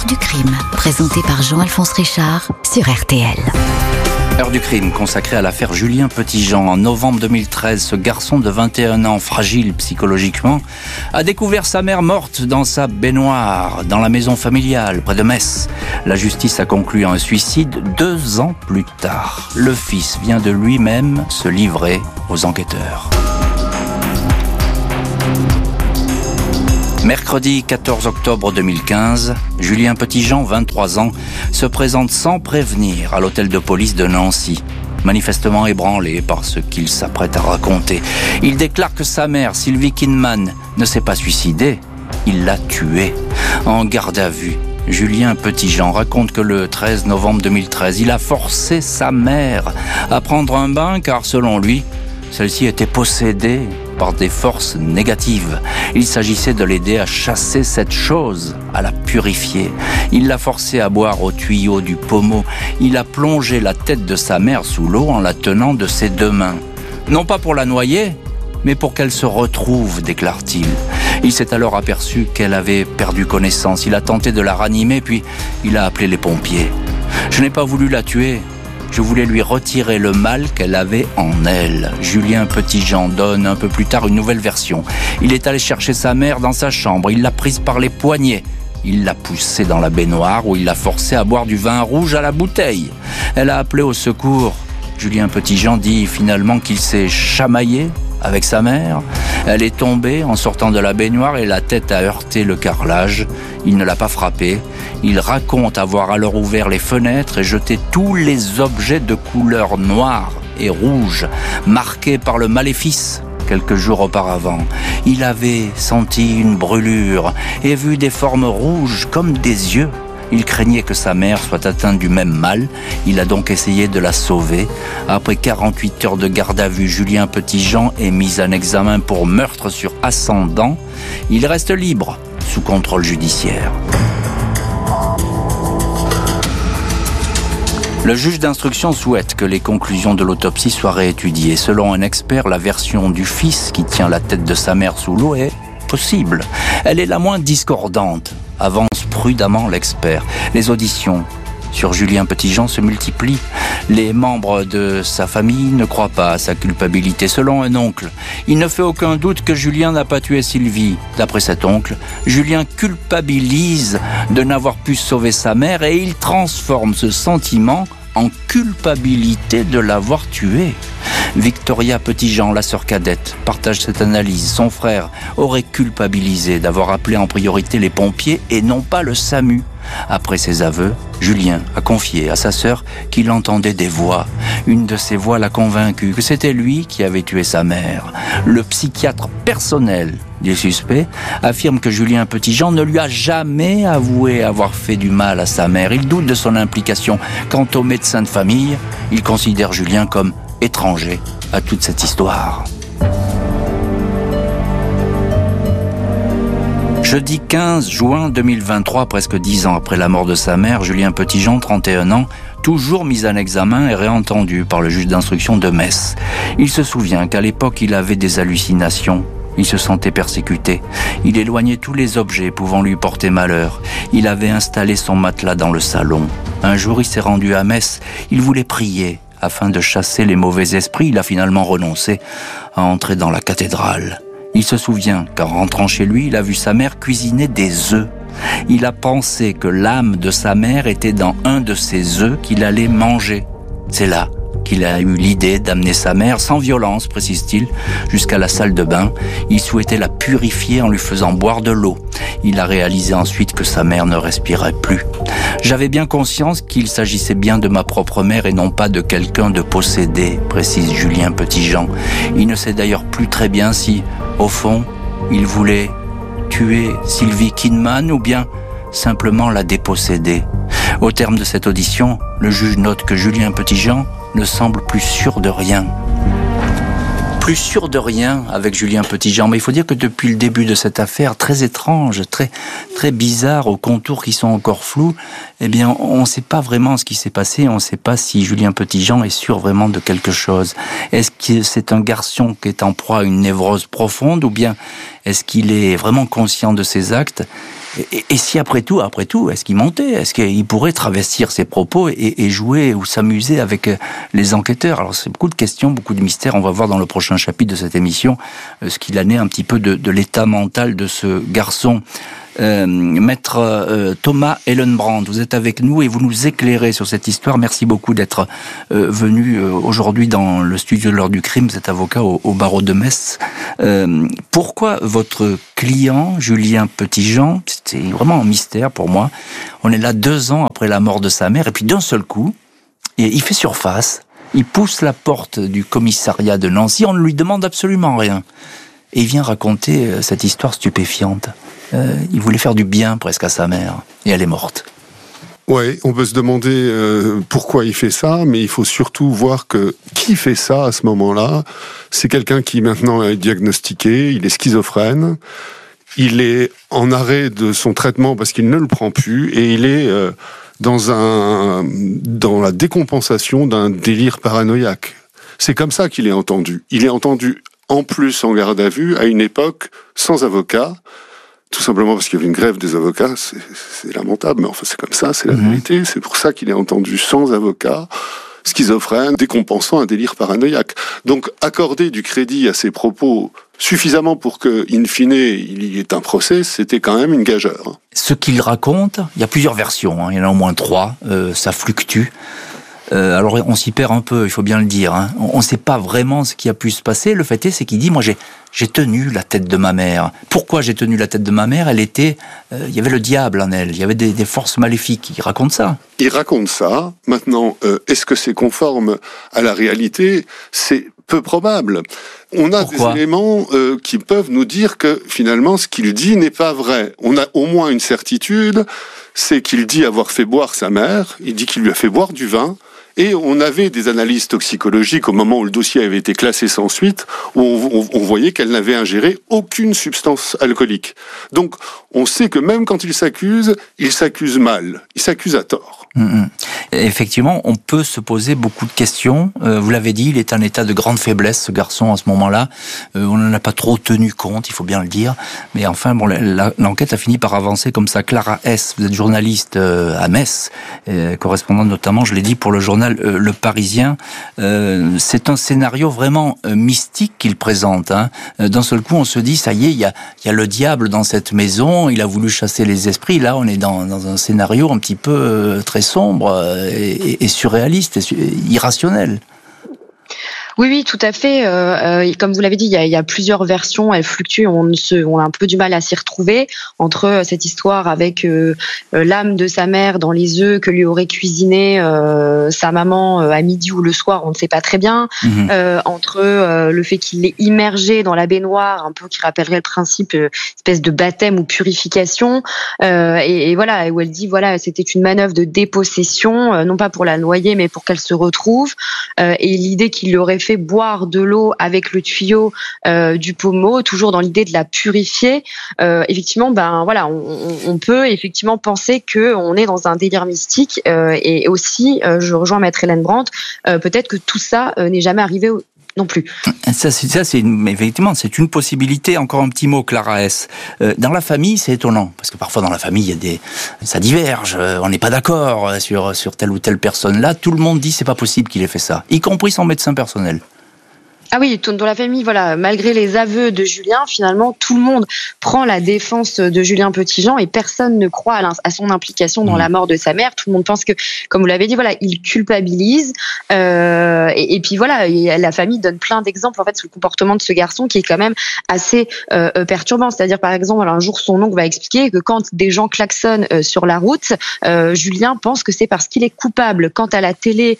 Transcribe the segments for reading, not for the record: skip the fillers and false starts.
Heure du crime, présentée par Jean-Alphonse Richard sur RTL. Heure du crime consacrée à l'affaire Julien Petitjean. En novembre 2013, ce garçon de 21 ans, fragile psychologiquement, a découvert sa mère morte dans sa baignoire, dans la maison familiale, près de Metz. La justice a conclu un suicide 2 ans plus tard. Le fils vient de lui-même se livrer aux enquêteurs. Mercredi 14 octobre 2015, Julien Petitjean, 23 ans, se présente sans prévenir à l'hôtel de police de Nancy. Manifestement ébranlé par ce qu'il s'apprête à raconter. Il déclare que sa mère, Sylvie Kinman, ne s'est pas suicidée, il l'a tuée. En garde à vue, Julien Petitjean raconte que le 13 novembre 2013, il a forcé sa mère à prendre un bain car, selon lui, celle-ci était possédée par des forces négatives. Il s'agissait de l'aider à chasser cette chose, à la purifier. Il l'a forcée à boire au tuyau du pommeau. Il a plongé la tête de sa mère sous l'eau en la tenant de ses 2 mains. Non pas pour la noyer, mais pour qu'elle se retrouve, déclare-t-il. Il s'est alors aperçu qu'elle avait perdu connaissance. Il a tenté de la ranimer, puis il a appelé les pompiers. Je n'ai pas voulu la tuer. Je voulais lui retirer le mal qu'elle avait en elle. Julien Petitjean donne un peu plus tard une nouvelle version. Il est allé chercher sa mère dans sa chambre. Il l'a prise par les poignets. Il l'a poussée dans la baignoire où il l'a forcée à boire du vin rouge à la bouteille. Elle a appelé au secours. Julien Petitjean dit finalement qu'il s'est chamaillé avec sa mère. Elle est tombée en sortant de la baignoire et la tête a heurté le carrelage. Il ne l'a pas frappée. Il raconte avoir alors ouvert les fenêtres et jeté tous les objets de couleur noire et rouge, marqués par le maléfice quelques jours auparavant. Il avait senti une brûlure et vu des formes rouges comme des yeux. Il craignait que sa mère soit atteinte du même mal. Il a donc essayé de la sauver. Après 48 heures de garde à vue, Julien Petitjean est mis en examen pour meurtre sur ascendant. Il reste libre, sous contrôle judiciaire. Le juge d'instruction souhaite que les conclusions de l'autopsie soient réétudiées. Selon un expert, la version du fils qui tient la tête de sa mère sous l'eau est possible. Elle est la moins discordante, avance prudemment l'expert. Les auditions sur Julien Petitjean se multiplient. Les membres de sa famille ne croient pas à sa culpabilité. Selon un oncle, il ne fait aucun doute que Julien n'a pas tué Sylvie. D'après cet oncle, Julien culpabilise de n'avoir pu sauver sa mère et il transforme ce sentiment en culpabilité de l'avoir tuée. Victoria Petitjean, la sœur cadette, partage cette analyse. Son frère aurait culpabilisé d'avoir appelé en priorité les pompiers et non pas le SAMU. Après ses aveux, Julien a confié à sa sœur qu'il entendait des voix. Une de ces voix l'a convaincu que c'était lui qui avait tué sa mère. Le psychiatre personnel du suspect affirme que Julien Petitjean ne lui a jamais avoué avoir fait du mal à sa mère. Il doute de son implication. Quant au médecin de famille, il considère Julien comme étranger à toute cette histoire. Jeudi 15 juin 2023, presque 10 ans après la mort de sa mère, Julien Petitjean, 31 ans, toujours mis en examen et réentendu par le juge d'instruction de Metz. Il se souvient qu'à l'époque, il avait des hallucinations. Il se sentait persécuté. Il éloignait tous les objets pouvant lui porter malheur. Il avait installé son matelas dans le salon. Un jour, il s'est rendu à Metz. Il voulait prier afin de chasser les mauvais esprits. Il a finalement renoncé à entrer dans la cathédrale. Il se souvient qu'en rentrant chez lui, il a vu sa mère cuisiner des œufs. Il a pensé que l'âme de sa mère était dans un de ces œufs qu'il allait manger. C'est là qu'il a eu l'idée d'amener sa mère, sans violence, précise-t-il, jusqu'à la salle de bain. Il souhaitait la purifier en lui faisant boire de l'eau. Il a réalisé ensuite que sa mère ne respirait plus. J'avais bien conscience qu'il s'agissait bien de ma propre mère et non pas de quelqu'un de possédé, précise Julien Petitjean. Il ne sait d'ailleurs plus très bien si, au fond, il voulait tuer Sylvie Kinman ou bien simplement la déposséder. Au terme de cette audition, le juge note que Julien Petitjean ne semble plus sûr de rien. Plus sûr de rien avec Julien Petitjean, mais il faut dire que depuis le début de cette affaire, très étrange, très bizarre, aux contours qui sont encore flous, eh bien, on ne sait pas vraiment ce qui s'est passé, on ne sait pas si Julien Petitjean est sûr vraiment de quelque chose. Est-ce que c'est un garçon qui est en proie à une névrose profonde, ou bien est-ce qu'il est vraiment conscient de ses actes? Et si après tout, est-ce qu'il mentait? Est-ce qu'il pourrait travestir ses propos et jouer ou s'amuser avec les enquêteurs? Alors c'est beaucoup de questions, beaucoup de mystères. On va voir dans le prochain chapitre de cette émission ce qu'il en est un petit peu de l'état mental de ce garçon. Maître Thomas Hellenbrand, vous êtes avec nous et vous nous éclairez sur cette histoire. Merci beaucoup d'être venu aujourd'hui dans le studio de l'heure du crime. Vous êtes avocat au barreau de Metz. Pourquoi votre client, Julien Petitjean, c'est vraiment un mystère pour moi, on est là 2 ans après la mort de sa mère et puis d'un seul coup, il fait surface, il pousse la porte du commissariat de Nancy, on ne lui demande absolument rien. Et il vient raconter cette histoire stupéfiante. Il voulait faire du bien presque à sa mère, et elle est morte. Oui, on peut se demander pourquoi il fait ça, mais il faut surtout voir que qui fait ça à ce moment-là, c'est quelqu'un qui maintenant est diagnostiqué, il est schizophrène, il est en arrêt de son traitement parce qu'il ne le prend plus, et il est dans la décompensation d'un délire paranoïaque. C'est comme ça qu'il est entendu. Il est entendu en plus en garde à vue, à une époque sans avocat, tout simplement parce qu'il y avait une grève des avocats, c'est lamentable, mais enfin c'est comme ça, c'est la vérité, c'est pour ça qu'il est entendu sans avocat, schizophrène, décompensant un délire paranoïaque. Donc accorder du crédit à ses propos suffisamment pour que, in fine, il y ait un procès, c'était quand même une gageure. Ce qu'il raconte, il y a plusieurs versions, il y en a au moins 3, ça fluctue. Alors on s'y perd un peu, il faut bien le dire. On ne sait pas vraiment ce qui a pu se passer. Le fait est, c'est qu'il dit, moi j'ai tenu la tête de ma mère. Pourquoi j'ai tenu la tête de ma mère? Elle était, il y avait le diable en elle, il y avait des forces maléfiques. Il raconte ça. Il raconte ça. Maintenant, est-ce que c'est conforme à la réalité? C'est peu probable. On a Pourquoi? des éléments qui peuvent nous dire que finalement ce qu'il dit n'est pas vrai. On a au moins une certitude, c'est qu'il dit avoir fait boire sa mère, il dit qu'il lui a fait boire du vin, et on avait des analyses toxicologiques au moment où le dossier avait été classé sans suite, où on voyait qu'elle n'avait ingéré aucune substance alcoolique. Donc on sait que même quand il s'accuse mal, il s'accuse à tort. Effectivement, on peut se poser beaucoup de questions. Vous l'avez dit, il est en état de grande faiblesse, ce garçon, à ce moment-là. On n'en a pas trop tenu compte, il faut bien le dire. Mais enfin, bon, l'enquête a fini par avancer comme ça. Clara S., vous êtes journaliste à Metz, correspondante notamment, je l'ai dit, pour le journal Le Parisien. C'est un scénario vraiment mystique qu'il présente. D'un seul coup, on se dit, ça y est, il y a le diable dans cette maison, il a voulu chasser les esprits. Là, on est dans un scénario un petit peu très sombre et surréaliste, et irrationnel. Oui, tout à fait. Comme vous l'avez dit, il y a plusieurs versions, elles fluctuent, on a un peu du mal à s'y retrouver entre cette histoire avec l'âme de sa mère dans les œufs que lui aurait cuisiné sa maman à midi ou le soir, on ne sait pas très bien, entre le fait qu'il est immergé dans la baignoire, un peu qui rappellerait le principe espèce de baptême ou purification, et voilà, où elle dit voilà, c'était une manœuvre de dépossession, non pas pour la noyer, mais pour qu'elle se retrouve, et l'idée qu'il lui aurait fait boire de l'eau avec le tuyau du pommeau, toujours dans l'idée de la purifier. Effectivement, voilà, on peut effectivement penser que on est dans un délire mystique, et aussi, je rejoins Maître Hellenbrand, peut-être que tout ça n'est jamais arrivé non plus. Effectivement, c'est une possibilité. Encore un petit mot, Clara S. Dans la famille, c'est étonnant, parce que parfois dans la famille, ça diverge, on n'est pas d'accord sur telle ou telle personne. Là, tout le monde dit c'est pas possible qu'il ait fait ça, y compris son médecin personnel. Ah oui, dans la famille, voilà, malgré les aveux de Julien, finalement, tout le monde prend la défense de Julien Petitjean et personne ne croit à son implication dans la mort de sa mère. Tout le monde pense que, comme vous l'avez dit, voilà, il culpabilise. Et puis voilà, la famille donne plein d'exemples en fait sur le comportement de ce garçon qui est quand même assez perturbant. C'est-à-dire, par exemple, un jour, son oncle va expliquer que quand des gens klaxonnent sur la route, Julien pense que c'est parce qu'il est coupable. Quand à la télé,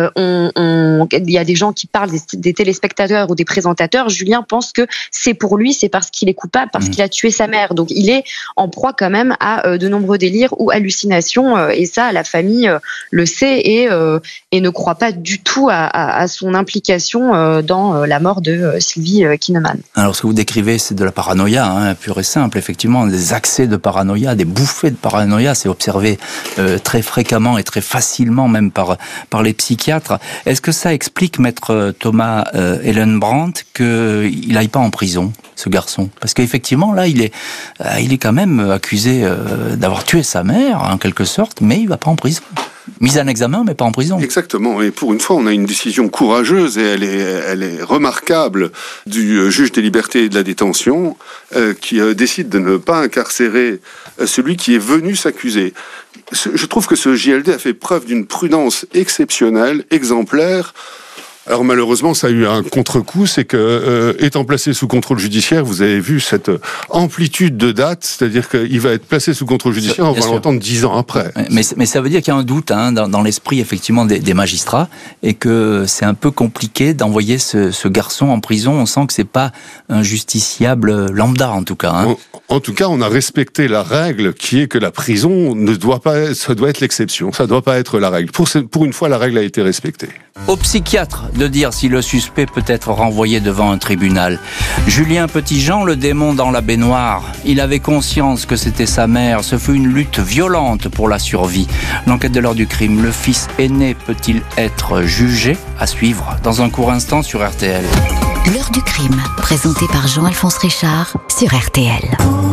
il y a des gens qui parlent des téléspectateurs ou des présentateurs, Julien pense que c'est pour lui, c'est parce qu'il est coupable, parce qu'il a tué sa mère. Donc il est en proie quand même à de nombreux délires ou hallucinations, et ça, la famille le sait et ne croit pas du tout à son implication dans la mort de Sylvie Kineman. Alors ce que vous décrivez, c'est de la paranoïa, pure et simple, effectivement, des accès de paranoïa, des bouffées de paranoïa, c'est observé très fréquemment et très facilement même par les psychiatres. Est-ce que ça explique, Maître Thomas Hélène Brandt, qu'il n'aille pas en prison, ce garçon. Parce qu'effectivement, là, il est quand même accusé d'avoir tué sa mère, en quelque sorte, mais il ne va pas en prison. Mise en examen, mais pas en prison. Exactement. Et pour une fois, on a une décision courageuse et elle est remarquable du juge des libertés et de la détention qui décide de ne pas incarcérer celui qui est venu s'accuser. Je trouve que ce JLD a fait preuve d'une prudence exceptionnelle, exemplaire. Alors malheureusement, ça a eu un contre-coup, c'est que étant placé sous contrôle judiciaire, vous avez vu cette amplitude de date, c'est-à-dire qu'il va être placé sous contrôle judiciaire, on va l'entendre 10 ans après. Mais ça veut dire qu'il y a un doute dans l'esprit effectivement des magistrats et que c'est un peu compliqué d'envoyer ce garçon en prison. On sent que c'est pas un justiciable lambda en tout cas. En tout cas, on a respecté la règle qui est que la prison ça doit être l'exception, ça doit pas être la règle. Pour une fois, la règle a été respectée. Au psychiatre de dire si le suspect peut être renvoyé devant un tribunal. Julien Petitjean, le démon dans la baignoire. Il avait conscience que c'était sa mère. Ce fut une lutte violente pour la survie. L'enquête de l'heure du crime. Le fils aîné peut-il être jugé? À suivre dans un court instant sur RTL. L'heure du crime, présenté par Jean-Alphonse Richard sur RTL.